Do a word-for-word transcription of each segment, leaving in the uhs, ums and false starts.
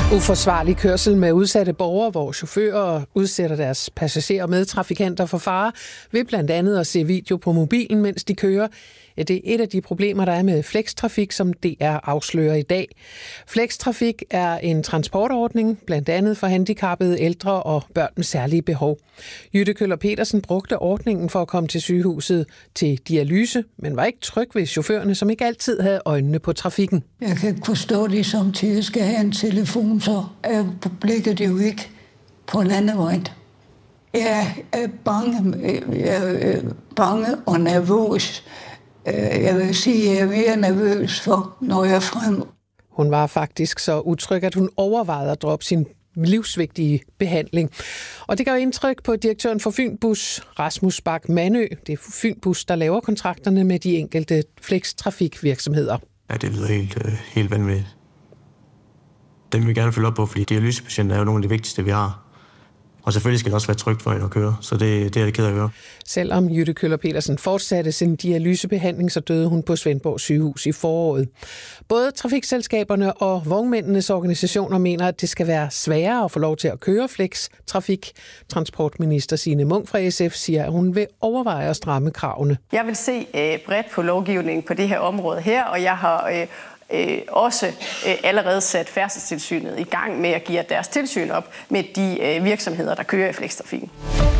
Uforsvarlig kørsel med udsatte borgere, hvor chauffører udsætter deres passagerer og medtrafikanter for fare, ved blandt andet at se video på mobilen, mens de kører. Ja, det er et af de problemer, der er med flextrafik, som D R afslører i dag. Flextrafik er en transportordning, blandt andet for handicappede, ældre og børn med særlige behov. Jytte Køller Petersen brugte ordningen for at komme til sygehuset til dialyse, men var ikke tryg ved chaufførerne, som ikke altid havde øjnene på trafikken. Jeg kan ikke forstå det, som til jeg skal have en telefon, så er blikket jo ikke på landevejen. Jeg er bange, jeg er bange og nervøs. Jeg vil sige, at jeg er mere nervøs for, når jeg er frem. Hun var faktisk så utryg, at hun overvejede at droppe sin livsvigtige behandling. Og det gør indtryk på direktøren for Fynbus, Rasmus Bak Mandø. Det er Fynbus, der laver kontrakterne med de enkelte flextrafikvirksomheder. Ja, det lyder helt, helt vanvittigt. Dem vil vi gerne følge op på, fordi dialysepatienter er jo nogle af de vigtigste, vi har. Og selvfølgelig skal det også være trygt for en at køre, så det, det er det ked af at høre. Selvom Jytte Køller Petersen fortsatte sin dialysebehandling, så døde hun på Svendborg sygehus i foråret. Både trafikselskaberne og vognmændenes organisationer mener, at det skal være sværere at få lov til at køre flex-trafik. Transportminister Signe Munk fra S F siger, at hun vil overveje at stramme kravene. Jeg vil se øh, bredt på lovgivningen på det her område her, og jeg har øh, Øh, også øh, allerede sat Færdselstilsynet i gang med at give deres tilsyn op med de øh, virksomheder, der kører i flextrafikken.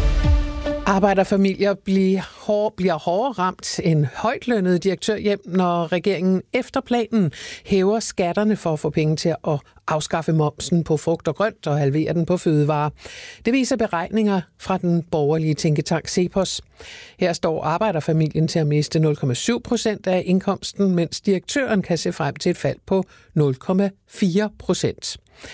Arbejderfamilier bliver, hår, bliver hårdere ramt end højtlønnet direktør hjem, når regeringen efter planen hæver skatterne for at få penge til at afskaffe momsen på frugt og grønt og halvere den på fødevarer. Det viser beregninger fra den borgerlige tænketank CEPOS. Her står arbejderfamilien til at miste nul komma syv procent af indkomsten, mens direktøren kan se frem til et fald på nul komma fire procent.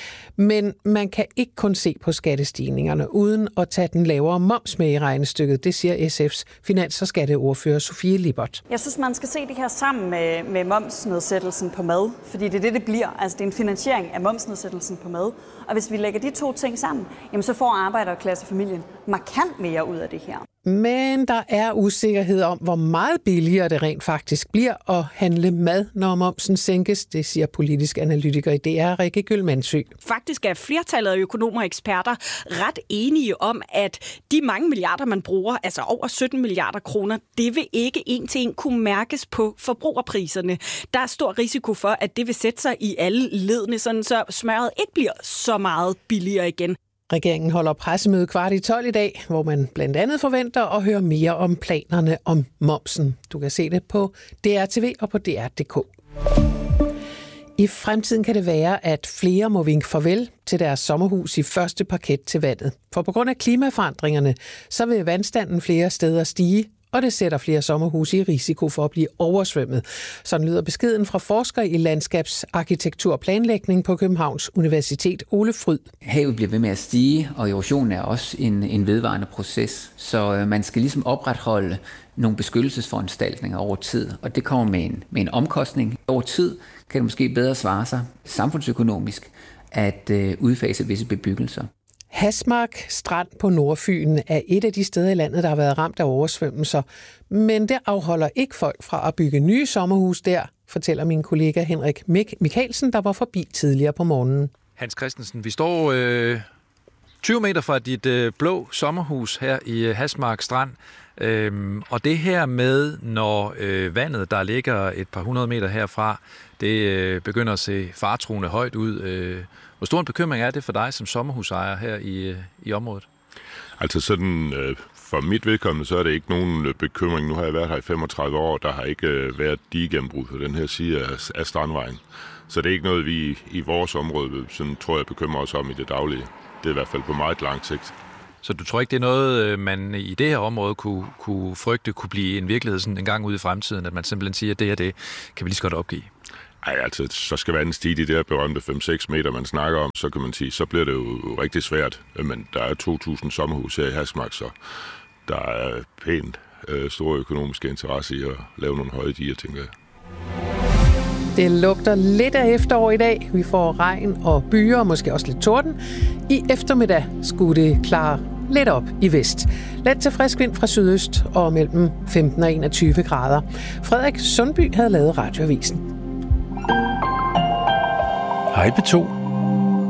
Men man kan ikke kun se på skattestigningerne uden at tage den lavere moms med i regnestykket. Det siger S F's finans- og skatteordfører Sofie Lippert. Jeg synes, man skal se det her sammen med, med momsnedsættelsen på mad, fordi det er det, det bliver. Altså, det er en finansiering af momsnedsættelsen på mad. Og hvis vi lægger de to ting sammen, jamen, så får arbejderklassefamilien markant mere ud af det her. Men der er usikkerhed om, hvor meget billigere det rent faktisk bliver at handle mad, når momsen sænkes. Det siger politisk analytiker i D R, Rikke Gyldmandsø. Faktisk er flertallet af økonomer og eksperter ret enige om, at de mange milliarder, man bruger, altså over sytten milliarder kroner, det vil ikke en til en kunne mærkes på forbrugerpriserne. Der er stor risiko for, at det vil sætte sig i alle ledene, sådan så smøret ikke bliver så meget billigere igen. Regeringen holder pressemøde kvart i tolv i dag, hvor man blandt andet forventer at høre mere om planerne om momsen. Du kan se det på D R T V og på D R punktum d k. I fremtiden kan det være, at flere må vinke farvel til deres sommerhus i første parket til vandet. For på grund af klimaforandringerne, så vil vandstanden flere steder stige, og det sætter flere sommerhuse i risiko for at blive oversvømmet. Sådan lyder beskeden fra forsker i landskabsarkitektur og planlægning på Københavns Universitet, Ole Fryd. Havet bliver ved med at stige, og erosion er også en, en vedvarende proces. Så øh, man skal ligesom opretholde nogle beskyttelsesforanstaltninger over tid, og det kommer med en, med en omkostning. Over tid kan det måske bedre svare sig samfundsøkonomisk at øh, udfase visse bebyggelser. Hasmark Strand på Nordfyn er et af de steder i landet, der har været ramt af oversvømmelser. Men det afholder ikke folk fra at bygge nye sommerhus der, fortæller min kollega Henrik Mik- Mikkelsen, der var forbi tidligere på morgenen. Hans Christensen, vi står øh, tyve meter fra dit øh, blå sommerhus her i øh, Hasmark Strand. Øhm, og det her med, når øh, vandet, der ligger et par hundrede meter herfra, det øh, begynder at se faretruende højt ud. Øh, hvor stor en bekymring er det for dig som sommerhusejer her i, øh, i området? Altså sådan, øh, for mit vedkommende, så er det ikke nogen bekymring. Nu har jeg været her i femogtredive år, der har ikke øh, været digegennembrud på den her side af, af Strandvejen. Så det er ikke noget, vi i vores område, sådan, tror jeg, bekymrer os om i det daglige. Det er i hvert fald på meget lang sigt. Så du tror ikke, det er noget, man i det her område kunne, kunne frygte, kunne blive en virkelighed sådan en gang ude i fremtiden, at man simpelthen siger, at det og det kan vi lige så godt opgive? Ej, altså, så skal vandet stige de der berømte fem seks meter, man snakker om, så kan man sige, så bliver det jo rigtig svært. Men der er to tusind sommerhus her i Hasmark, så der er pænt øh, store økonomiske interesse i at lave nogle høje diger, tænker jeg. Det lugter lidt af efterår i dag. Vi får regn og byer, og måske også lidt torden. I eftermiddag skulle det klare lidt op i vest. Let til frisk vind fra sydøst og mellem femten og enogtyve grader. Frederik Sundby havde lavet Radioavisen. Hej P to.